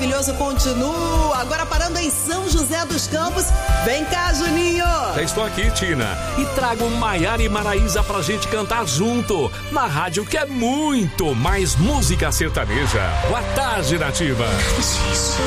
maravilhoso continua. Agora parando em São José dos Campos. Vem cá, Juninho. Já estou aqui, Tina. E trago Maiara e Maraísa pra gente cantar junto. Na rádio que é muito mais música sertaneja. Boa tarde, Nativa.